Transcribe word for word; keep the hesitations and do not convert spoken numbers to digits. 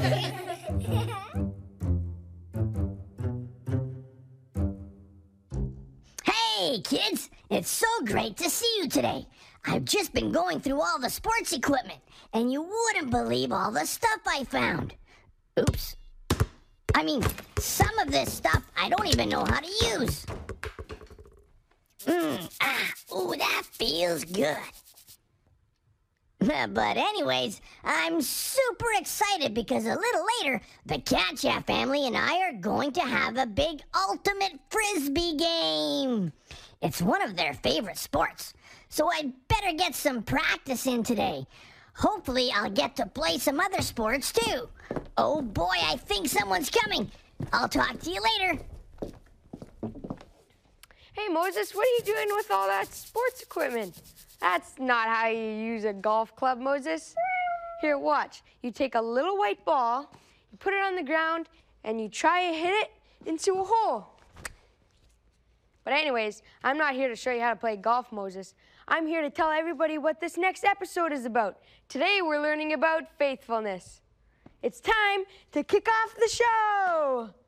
Hey, kids! It's so great to see you today. I've just been going through all the sports equipment, and you wouldn't believe all the stuff I found. Oops. I mean, some of this stuff I don't even know how to use. Mmm, ah, ooh, that feels good. But anyways, I'm super excited because a little later, the Cat Chat family and I are going to have a big ultimate frisbee game. It's one of their favorite sports, so I'd better get some practice in today. Hopefully, I'll get to play some other sports too. Oh boy, I think someone's coming. I'll talk to you later. Hey, Moses, what are you doing with all that sports equipment? That's not how you use a golf club, Moses. Here, watch. You take a little white ball, you put it on the ground, and you try and hit it into a hole. But anyways, I'm not here to show you how to play golf, Moses. I'm here to tell everybody what this next episode is about. Today, we're learning about faithfulness. It's time to kick off the show.